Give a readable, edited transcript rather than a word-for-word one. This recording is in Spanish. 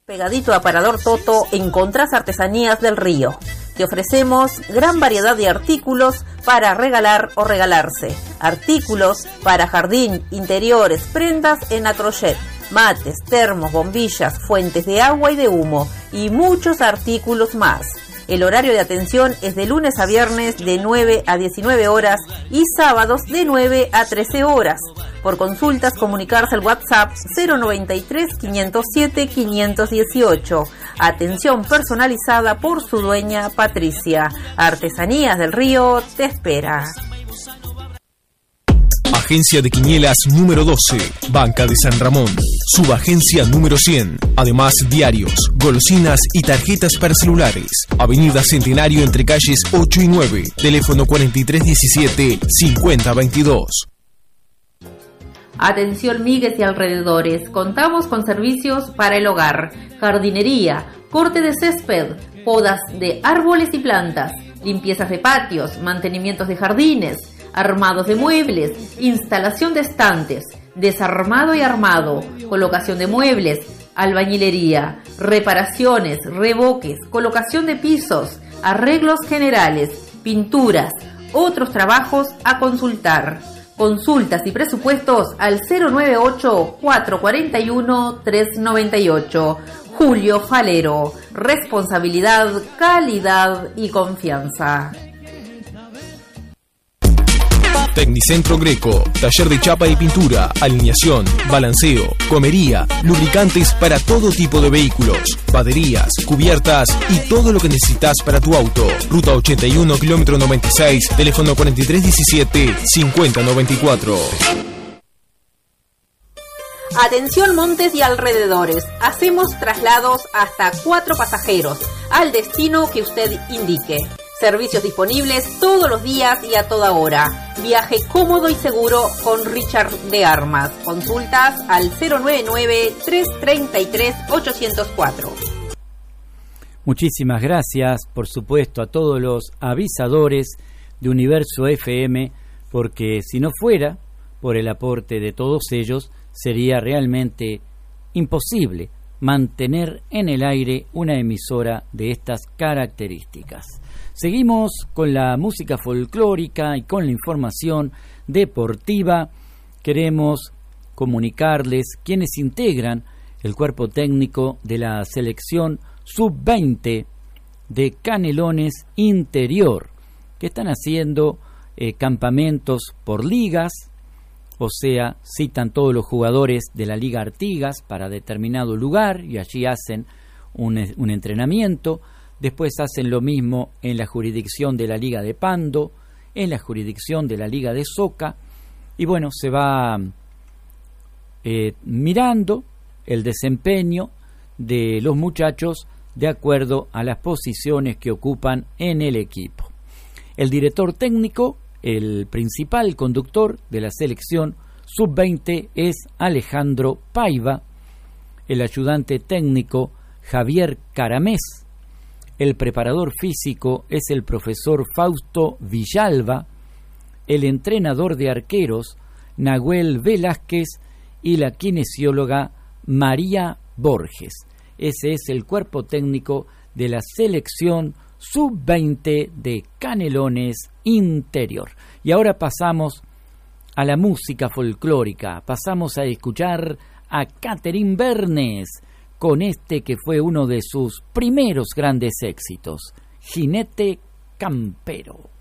Pegadito a Parador Toto encontrás Artesanías del Río. Te ofrecemos gran variedad de artículos para regalar o regalarse. Artículos para jardín, interiores, prendas en crochet, mates, termos, bombillas, fuentes de agua y de humo y muchos artículos más. El horario de atención es de lunes a viernes de 9 a 19 horas y sábados de 9 a 13 horas. Por consultas, comunicarse al WhatsApp 093 507 518. Atención personalizada por su dueña Patricia. Artesanías del Río te espera. Agencia de Quinielas número 12, Banca de San Ramón. Subagencia número 100. Además, diarios, golosinas y tarjetas para celulares. Avenida Centenario entre calles 8 y 9. Teléfono 4317-5022. Atención Migues y alrededores. Contamos con servicios para el hogar, jardinería, corte de césped, podas de árboles y plantas, limpiezas de patios, mantenimientos de jardines, armados de muebles, instalación de estantes, desarmado y armado, colocación de muebles, albañilería, reparaciones, revoques, colocación de pisos, arreglos generales, pinturas, otros trabajos a consultar. Consultas y presupuestos al 098-441-398. Julio Falero. Responsabilidad, calidad y confianza. Tecnicentro Greco, taller de chapa y pintura, alineación, balanceo, comería, lubricantes para todo tipo de vehículos, baterías, cubiertas y todo lo que necesitas para tu auto. Ruta 81, kilómetro 96, teléfono 4317-5094. Atención Montes y alrededores. Hacemos traslados hasta 4 pasajeros al destino que usted indique. Servicios disponibles todos los días y a toda hora. Viaje cómodo y seguro con Richard de Armas. Consultas al 099-333-804. Muchísimas gracias, por supuesto, a todos los avisadores de Universo FM, porque si no fuera por el aporte de todos ellos, sería realmente imposible mantener en el aire una emisora de estas características. Seguimos con la música folclórica y con la información deportiva. Queremos comunicarles quienes integran el cuerpo técnico de la selección sub-20 de Canelones Interior, que están haciendo campamentos por ligas, o sea, citan todos los jugadores de la Liga Artigas para determinado lugar y allí hacen un entrenamiento. Después hacen lo mismo en la jurisdicción de la Liga de Pando, en la jurisdicción de la Liga de Soca, y bueno, se va mirando el desempeño de los muchachos de acuerdo a las posiciones que ocupan en el equipo. El director técnico, el principal conductor de la selección sub-20 es Alejandro Paiva, el ayudante técnico Javier Caramés, el preparador físico es el profesor Fausto Villalba, el entrenador de arqueros Nahuel Velázquez y la kinesióloga María Borges. Ese es el cuerpo técnico de la selección sub-20 de Canelones Interior. Y ahora pasamos a la música folclórica, pasamos a escuchar a Catherine Bernes con este que fue uno de sus primeros grandes éxitos, Jinete Campero.